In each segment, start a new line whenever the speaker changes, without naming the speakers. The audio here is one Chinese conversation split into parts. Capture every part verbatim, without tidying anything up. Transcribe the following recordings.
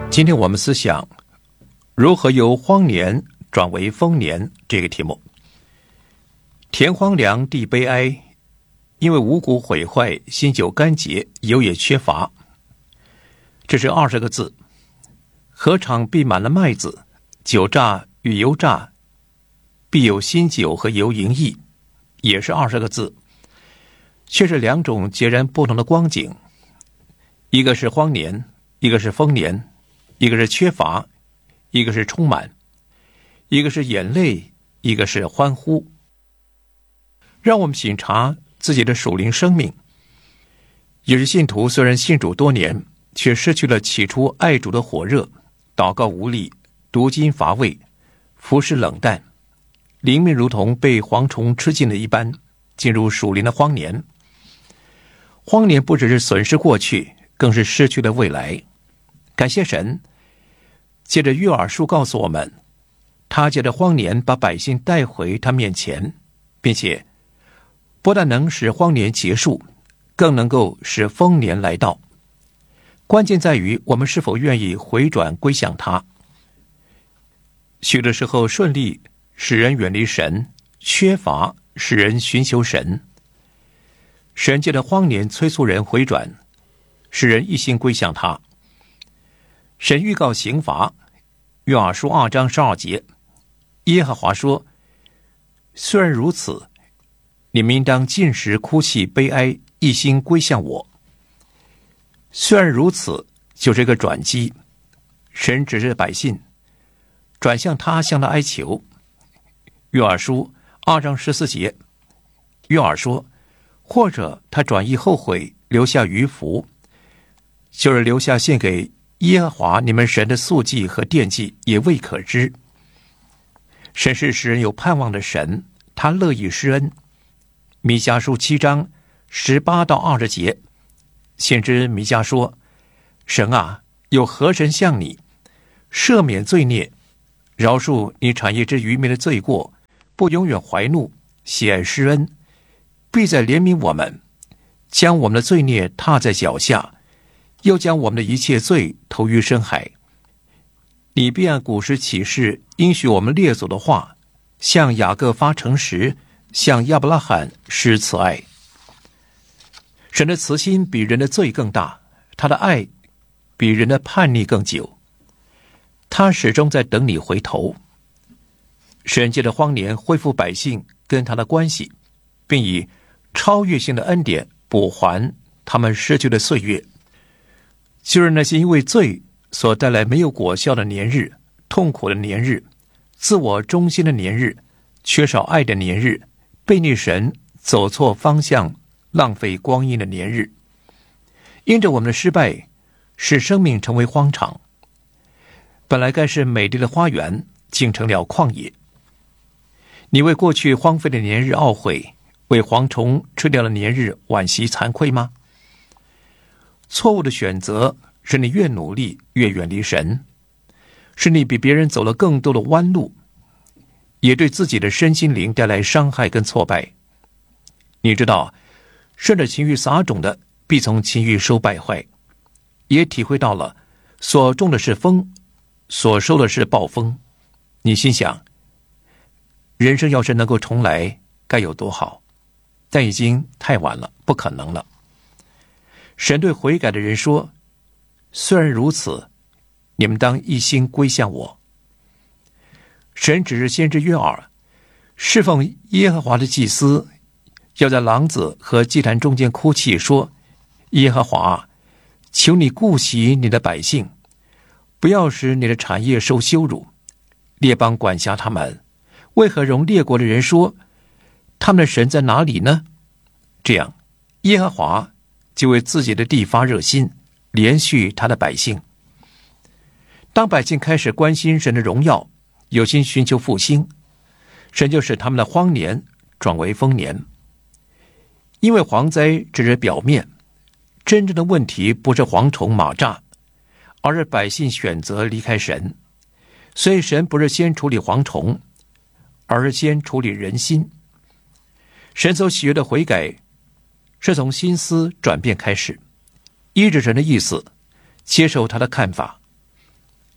今天我们思想如何由荒年转为丰年这个题目。田荒凉，地悲哀，因为五谷毁坏，新酒干竭，油也缺乏。这是二十个字。禾场必满了麦子，酒榨与油榨必有新酒和油盈溢，也是二十个字，却是两种截然不同的光景。一个是荒年，一个是丰年，一个是缺乏，一个是充满，一个是眼泪，一个是欢呼。让我们省察自己的属灵生命。有些信徒虽然信主多年，却失去了起初爱主的火热，祷告无力，读经乏味，服事冷淡，灵命如同被蝗虫吃尽了一般，进入属灵的荒年。荒年不只是损失过去，更是失去了未来。感谢神，借着约珥书告诉我们，他借着荒年把百姓带回他面前，并且不但能使荒年结束，更能够使丰年来到。关键在于我们是否愿意回转归向他。许多时候顺利使人远离神，缺乏使人寻求神。神借着荒年催促人回转，使人一心归向他。神预告刑罚，约珥书二章十二节，耶和华说：虽然如此，你们应当禁食哭泣悲哀，一心归向我。虽然如此，就是一个转机。神指着百姓转向他，向他哀求。约珥书二章十四节，约珥说：或者他转意后悔，留下余福，就是留下献给耶和华你们神的素祭和奠祭，也未可知。神是使人有盼望的神，他乐意施恩。弥迦书七章十八到二十节，先知弥迦说：神啊，有何神像你，赦免罪孽，饶恕你产业之愚民的罪过，不永远怀怒，喜爱施恩，必在怜悯我们，将我们的罪孽踏在脚下，又将我们的一切罪投于深海。你必按古时启示应许我们列祖的话，向雅各发诚实，向亚伯拉罕施慈爱。神的慈心比人的罪更大，他的爱比人的叛逆更久，他始终在等你回头。神借着荒年恢复百姓跟他的关系，并以超越性的恩典补还他们失去的岁月，就是那些因为罪所带来没有果效的年日，痛苦的年日，自我中心的年日，缺少爱的年日，背逆神，走错方向，浪费光阴的年日。因着我们的失败，使生命成为荒场，本来该是美丽的花园，竟成了旷野。你为过去荒废的年日懊悔，为蝗虫吃掉了年日惋惜惭愧吗？错误的选择使你越努力越远离神，使你比别人走了更多的弯路，也对自己的身心灵带来伤害跟挫败。你知道，顺着情欲撒种的，必从情欲收败坏，也体会到了所种的是风，所收的是暴风。你心想，人生要是能够重来，该有多好，但已经太晚了，不可能了。神对悔改的人说：虽然如此，你们当一心归向我。神指示先知约珥，侍奉耶和华的祭司要在廊子和祭坛中间哭泣，说：耶和华，求你顾惜你的百姓，不要使你的产业受羞辱。列邦管辖他们，为何容列国的人说，他们的神在哪里呢？这样，耶和华就为自己的地发热心，连续他的百姓。当百姓开始关心神的荣耀，有心寻求复兴，神就使他们的荒年转为丰年。因为蝗灾只是表面，真正的问题不是蝗虫蚂蚱，而是百姓选择离开神。所以神不是先处理蝗虫，而是先处理人心。神所喜悦的悔改是从心思转变开始，依着神的意思接受他的看法。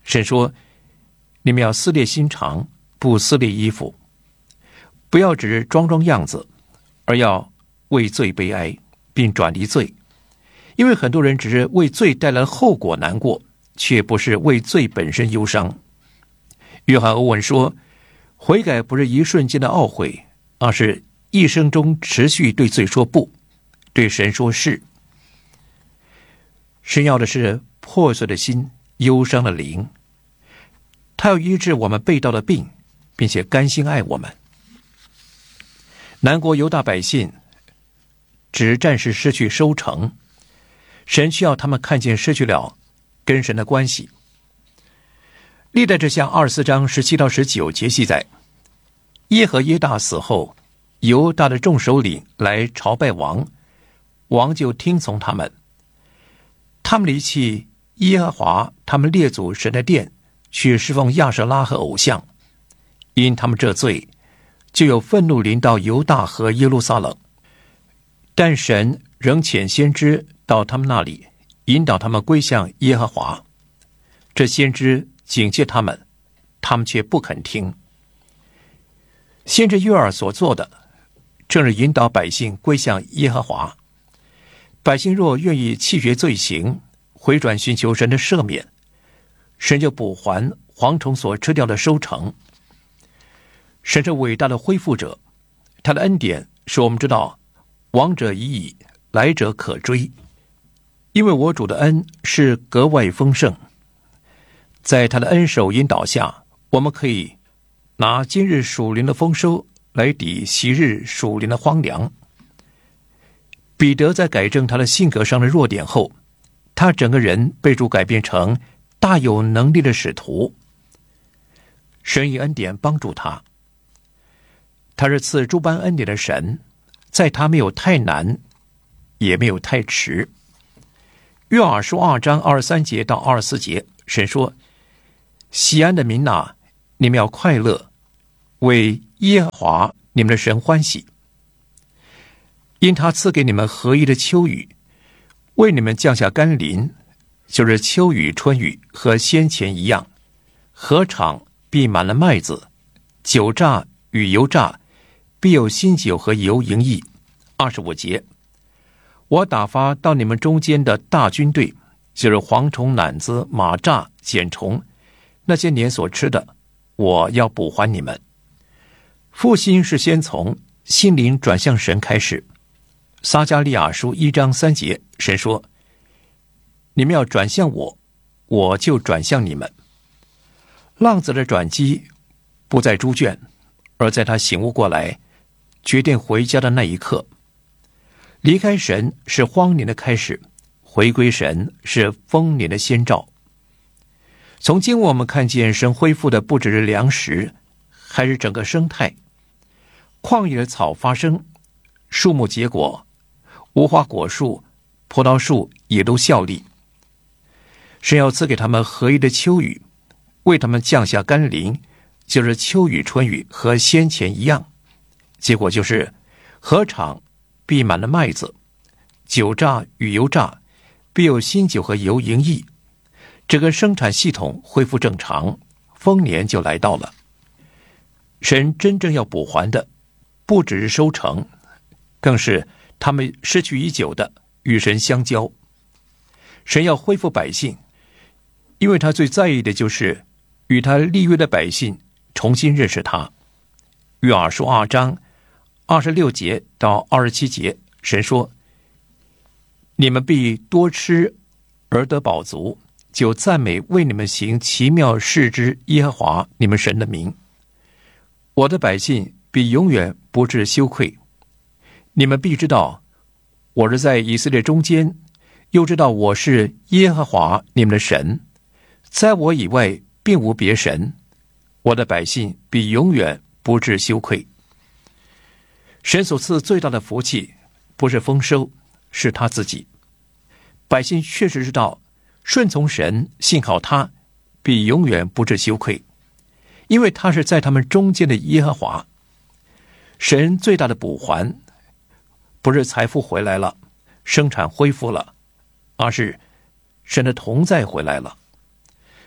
神说，你们要撕裂心肠，不撕裂衣服，不要只是装装样子，而要为罪悲哀，并转离罪。因为很多人只是为罪带来的后果难过，却不是为罪本身忧伤。约翰·欧文说，悔改不是一瞬间的懊悔，而是一生中持续对罪说不，对神说是。神要的是破碎的心，忧伤的灵，他要医治我们背道的病，并且甘心爱我们。南国犹大百姓只暂时失去收成，神需要他们看见失去了跟神的关系。历代志下二十四章十七到十九节记载，耶和耶大死后，犹大的众首领来朝拜王，王就听从他们。他们离弃耶和华他们列祖神的殿，去侍奉亚舍拉和偶像，因他们这罪，就有愤怒临到犹大和耶路撒冷。但神仍遣先知到他们那里，引导他们归向耶和华。这先知警戒他们，他们却不肯听。先知约珥所做的，正是引导百姓归向耶和华。百姓若愿意弃绝罪行，回转寻求神的赦免，神就补还蝗虫所吃掉的收成。神是伟大的恢复者，他的恩典使我们知道往者已矣，来者可追。因为我主的恩是格外丰盛，在他的恩手引导下，我们可以拿今日属灵的丰收来抵昔日属灵的荒凉。彼得在改正他的性格上的弱点后，他整个人被主改变成大有能力的使徒。神以恩典帮助他，他是赐诸般恩典的神，在他没有太难，也没有太迟。约珥书二章二十三节到二十四节，神说，西安的民哪，你们要快乐，为耶和华你们的神欢喜，因他赐给你们合一的秋雨，为你们降下甘霖，就是秋雨春雨和先前一样。禾场必满了麦子，酒榨与油榨必有新酒和油盈溢。二十五节，我打发到你们中间的大军队，就是蝗虫、蝻子、马蚱、茧虫，那些年所吃的，我要补还你们。复兴是先从心灵转向神开始。撒迦利亚书一章三节，神说，你们要转向我，我就转向你们。浪子的转机不在猪圈，而在他醒悟过来决定回家的那一刻。离开神是荒年的开始，回归神是丰年的先兆。从经文我们看见，神恢复的不只是粮食，还是整个生态。旷野的草发生，树木结果，无花果树、葡萄树也都效力。神要赐给他们合一的秋雨，为他们降下甘霖，就是秋雨春雨和先前一样。结果就是禾场必满了麦子，酒榨与油榨必有新酒和油盈溢，整个生产系统恢复正常，丰年就来到了。神真正要补还的，不只是收成，更是他们失去已久的与神相交。神要恢复百姓，因为他最在意的就是与他立约的百姓重新认识他。约珥书二章二十六节到二十七节，神说，你们必多吃而得饱足，就赞美为你们行奇妙事之耶和华你们神的名。我的百姓必永远不致羞愧。你们必知道，我是在以色列中间，又知道我是耶和华你们的神，在我以外并无别神。我的百姓必永远不致羞愧。神所赐最大的福气，不是丰收，是他自己。百姓确实知道，顺从神，信靠他，必永远不致羞愧，因为他是在他们中间的耶和华。神最大的补还，不是财富回来了，生产恢复了，而是神的同在回来了。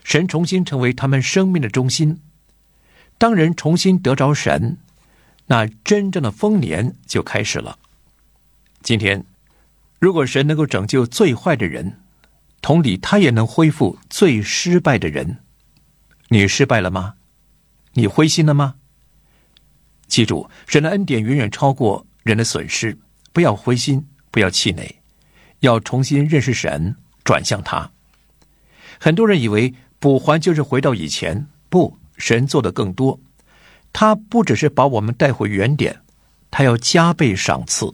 神重新成为他们生命的中心。当人重新得着神，那真正的丰年就开始了。今天，如果神能够拯救最坏的人，同理他也能恢复最失败的人。你失败了吗？你灰心了吗？记住，神的恩典远远超过人的损失，不要灰心，不要气馁，要重新认识神，转向他。很多人以为补还就是回到以前，不，神做得更多。他不只是把我们带回原点，他要加倍赏赐。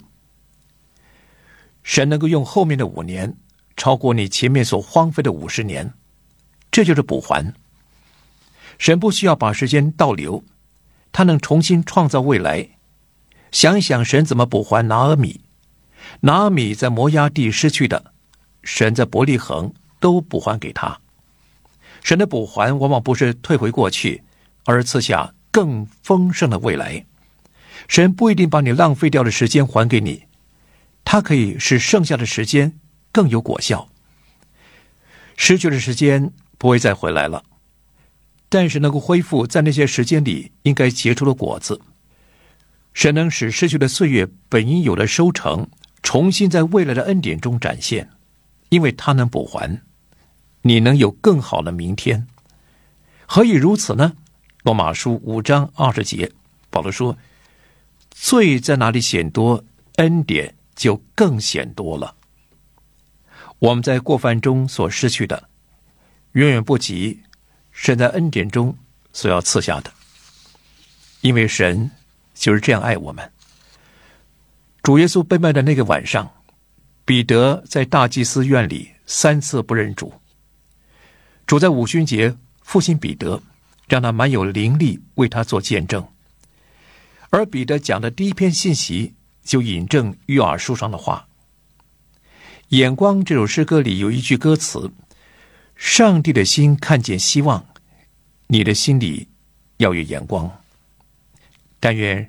神能够用后面的五年超过你前面所荒废的五十年，这就是补还。神不需要把时间倒流，他能重新创造未来。想一想神怎么补还拿俄米，拿俄米在摩押地失去的，神在伯利恒都补还给他。神的补还往往不是退回过去，而是赐下更丰盛的未来。神不一定把你浪费掉的时间还给你，他可以使剩下的时间更有果效。失去的时间不会再回来了，但是能够恢复在那些时间里应该结出的果子。神能使失去的岁月本应有的收成重新在未来的恩典中展现，因为他能补还，你能有更好的明天。何以如此呢？罗马书五章二十节，保罗说，罪在哪里显多，恩典就更显多了。我们在过犯中所失去的，远远不及神在恩典中所要赐下的，因为神就是这样爱我们。主耶稣被卖的那个晚上，彼得在大祭司院里三次不认主。主在五旬节复兴彼得，让他满有灵力为他做见证。而彼得讲的第一篇信息就引证约珥书上的话。眼光这首诗歌里有一句歌词，上帝的心看见希望，你的心里要有眼光。但愿